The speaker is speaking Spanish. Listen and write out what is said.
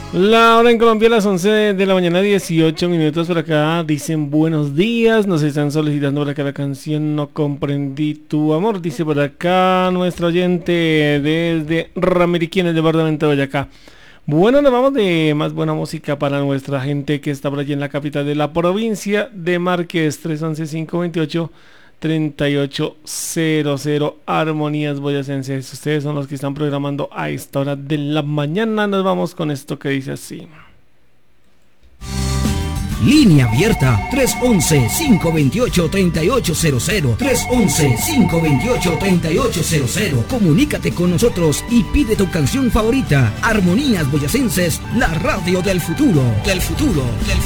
La hora en Colombia a las 11 de la mañana, 18 minutos. Por acá dicen buenos días. Nos están solicitando por acá la canción No comprendí tu amor. Dice por acá nuestro oyente desde Ramiriquí, en el departamento de Boyacá. Bueno, nos vamos de más buena música para nuestra gente que está por allí en la capital de la provincia de Márquez. 311-528-3800 Armonías Boyacenses. Ustedes son los que están programando a esta hora de la mañana. Nos vamos con esto que dice así. Línea abierta 311-528-3800. 311-528-3800. Comunícate con nosotros y pide tu canción favorita. Armonías Boyacenses, la radio del futuro. Del futuro. Del futuro.